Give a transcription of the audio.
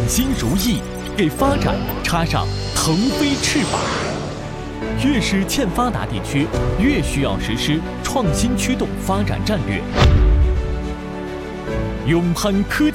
新如意，给发展插上腾飞翅膀。越是欠发达地区，越需要实施创新驱动发展战略，勇攀科技